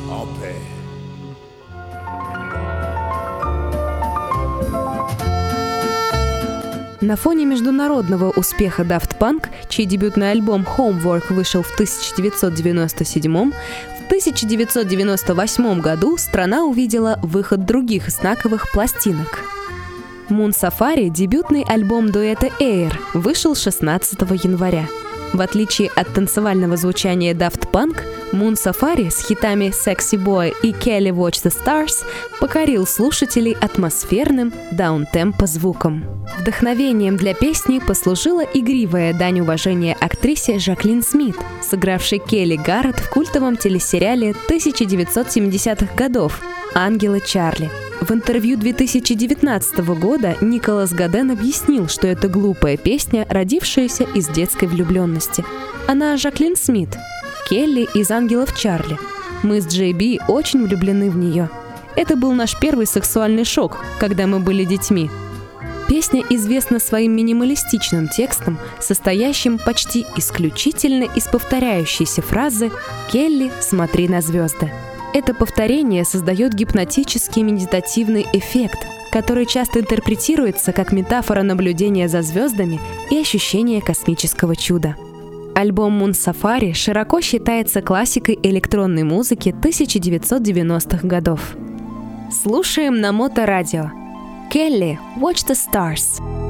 I'll pay. На фоне международного успеха Daft Punk, чей дебютный альбом Homework вышел в 1997, в 1998 году страна увидела выход других знаковых пластинок. Moon Safari, дебютный альбом дуэта Air, вышел 16 января. В отличие от танцевального звучания Daft Punk, Moon Safari с хитами Sexy Boy и Kelly Watch the Stars покорил слушателей атмосферным даунтемпо звуком. Вдохновением для песни послужила игривая дань уважения актрисе Жаклин Смит, сыгравшей Келли Гарретт в культовом телесериале 1970-х годов «Ангелы Чарли». В интервью 2019 года Николас Гаден объяснил, что это глупая песня, родившаяся из детской влюбленности. Она Жаклин Смит, Келли из «Ангелов Чарли». Мы с Джей Би очень влюблены в нее. Это был наш первый сексуальный шок, когда мы были детьми. Песня известна своим минималистичным текстом, состоящим почти исключительно из повторяющейся фразы «Келли, смотри на звезды». Это повторение создает гипнотический медитативный эффект, который часто интерпретируется как метафора наблюдения за звездами и ощущения космического чуда. Альбом Moon Safari широко считается классикой электронной музыки 1990-х годов. Слушаем на Моторадио. Kelly, Watch the Stars.